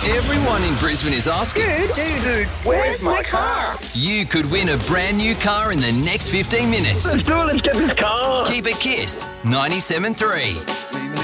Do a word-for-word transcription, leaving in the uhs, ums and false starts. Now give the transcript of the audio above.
Everyone in Brisbane is asking, Dude, dude, dude, where's my car? you could win a brand new car in the next fifteen minutes. Let's do it, let's get this car. Keep it Kiss ninety-seven point three.